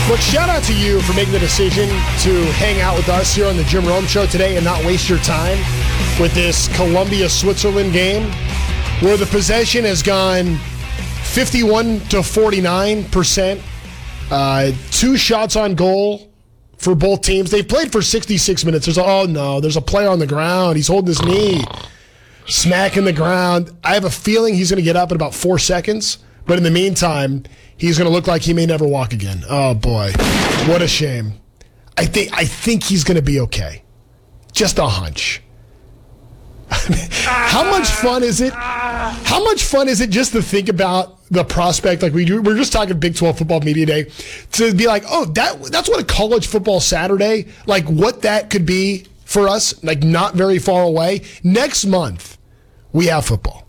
Look, shout out to you for making the decision to hang out with us here on the Jim Rome Show today and not waste your time with this Colombia-Switzerland game where the possession has gone 51 to 49%. 2 shots on goal for both teams. They played for 66 minutes. There's a player on the ground. He's holding his knee, smacking the ground. I have a feeling he's going to get up in about 4 seconds. But in the meantime, he's going to look like he may never walk again. Oh, boy. What a shame. I think he's going to be okay. Just a hunch. How much fun is it? How much fun is it just to think about the prospect? Like we're just talking Big 12 Football Media Day, to be like, oh, that's what a college football Saturday, like what that could be for us, like not very far away. Next month, we have football.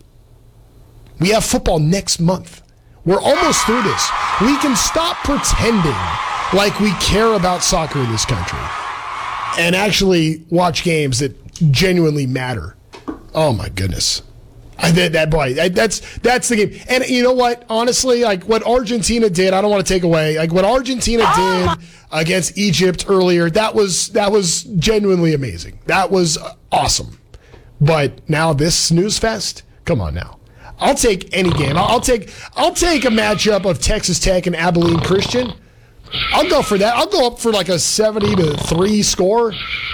We have football next month. We're almost through this. We can stop pretending like we care about soccer in this country and actually watch games that genuinely matter. Oh, my goodness. That's the game. And you know what? Honestly, like what Argentina did, I don't want to take away. Like what Argentina did against Egypt earlier, that was genuinely amazing. That was awesome. But now this snooze fest, come on now. I'll take any game. I'll take a matchup of Texas Tech and Abilene Christian. I'll go for that. I'll go up for like a 70-3 score,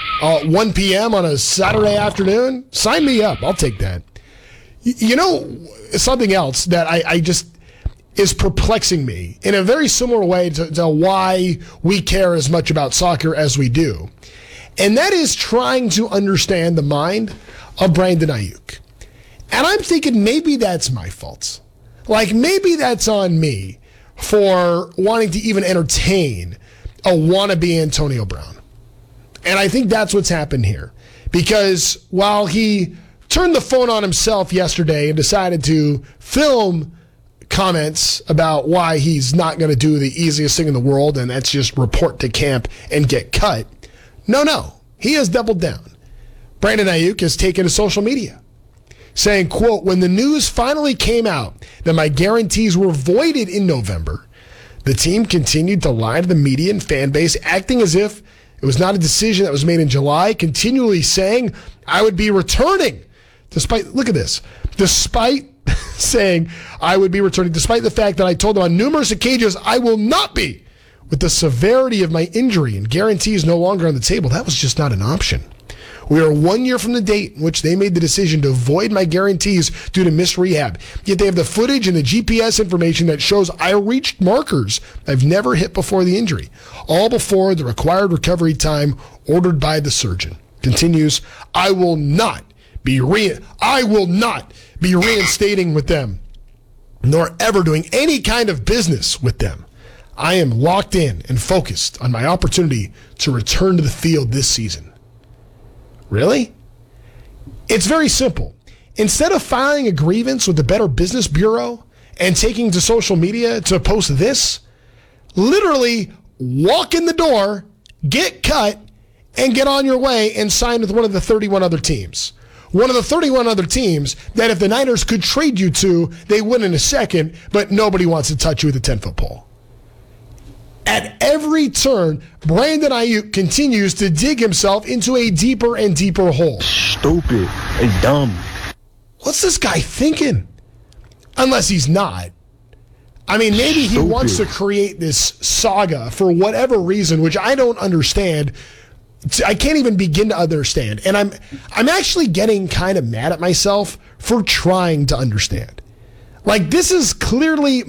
1 p.m. on a Saturday afternoon. Sign me up. I'll take that. You know, something else that I just is perplexing me in a very similar way to why we care as much about soccer as we do, and that is trying to understand the mind of Brandon Ayuk. And I'm thinking maybe that's my fault. Like maybe that's on me for wanting to even entertain a wannabe Antonio Brown. And I think that's what's happened here. Because while he turned the phone on himself yesterday and decided to film comments about why he's not going to do the easiest thing in the world, and that's just report to camp and get cut. No. He has doubled down. Brandon Ayuk has taken to social media, saying, quote, when the news finally came out that my guarantees were voided in November, the team continued to lie to the media and fan base, acting as if it was not a decision that was made in July, continually saying I would be returning. Despite saying I would be returning, despite the fact that I told them on numerous occasions I will not be, with the severity of my injury and guarantees no longer on the table, that was just not an option. We are 1 year from the date in which they made the decision to void my guarantees due to missed rehab. Yet they have the footage and the GPS information that shows I reached markers I've never hit before the injury, all before the required recovery time ordered by the surgeon. Continues, I will not be reinstating with them, nor ever doing any kind of business with them. I am locked in and focused on my opportunity to return to the field this season. Really? It's very simple. Instead of filing a grievance with the Better Business Bureau and taking to social media to post this, literally walk in the door, get cut, and get on your way and sign with one of the 31 other teams. One of the 31 other teams that if the Niners could trade you to, they would in a second, but nobody wants to touch you with a 10-foot pole. At every turn, Brandon Ayuk continues to dig himself into a deeper and deeper hole. Stupid and dumb. What's this guy thinking? Unless he's not. I mean, maybe he wants to create this saga for whatever reason, which I don't understand. I can't even begin to understand. And I'm actually getting kind of mad at myself for trying to understand. Like, this is clearly